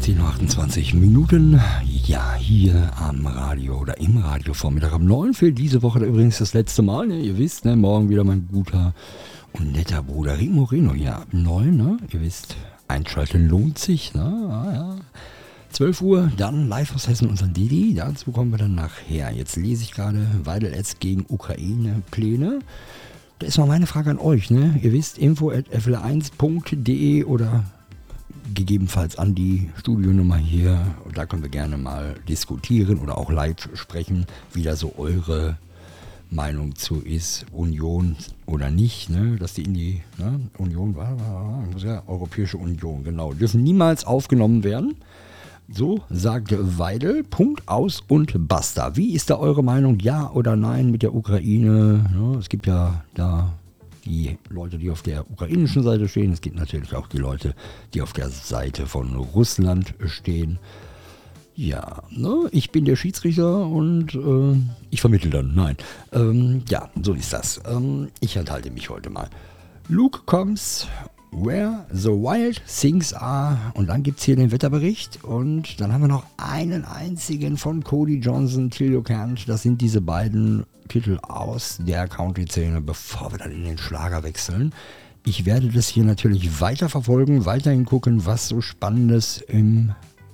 10:28 Minuten. Ja, hier am Radio oder im Radio Vormittag um 9 für diese Woche übrigens das letzte Mal. Ne? Ihr wisst, ne? Morgen wieder mein guter und netter Bruder Rick Moreno hier ab 9. Ne? Ihr wisst, einschalten lohnt sich. Ne? Ja. 12 Uhr, dann live aus Hessen unseren Didi. Dazu kommen wir dann nachher. Jetzt lese ich gerade Weidel-Etz gegen Ukraine-Pläne. Da ist mal meine Frage an euch. Ne? Ihr wisst, info@fl1.de oder gegebenenfalls an die Studionummer hier. Da können wir gerne mal diskutieren oder auch live sprechen, wie da so eure Meinung zu ist, Union oder nicht, ne? Dass die in die Union war, ja, Europäische Union, genau, dürfen niemals aufgenommen werden. So sagt Weidel, Punkt, aus und basta. Wie ist da eure Meinung, ja oder nein mit der Ukraine? Ja, es gibt ja da die Leute, die auf der ukrainischen Seite stehen. Es gibt natürlich auch die Leute, die auf der Seite von Russland stehen. Ja, ne, ich bin der Schiedsrichter und ich vermittle dann. Nein, ja, so ist das. Ich enthalte mich heute mal. Luke Combs, Where the Wild Things Are. Und dann gibt es hier den Wetterbericht. Und dann haben wir noch einen einzigen von Cody Johnson, Till You Can't. Das sind diese beiden Titel aus der Country-Szene, bevor wir dann in den Schlager wechseln. Ich werde das hier natürlich weiter verfolgen, weiterhin gucken, was so Spannendes in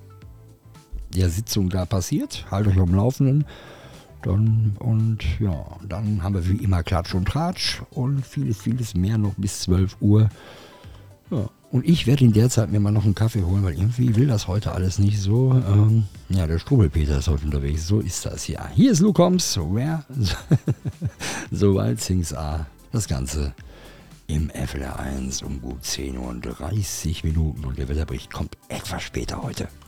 der Sitzung da passiert. Haltet euch am Laufenden. Dann haben wir wie immer Klatsch und Tratsch und vieles mehr noch bis 12 Uhr. Ja. Und ich werde in der Zeit mir mal noch einen Kaffee holen, weil irgendwie will das heute alles nicht so. Ja, der Strubbelpeter ist heute unterwegs, so ist das ja. Hier ist Luke Combs, Where the Wild Things Are. Das Ganze im FLR1 um gut 10:30 Uhr und der Wetterbericht kommt etwas später heute.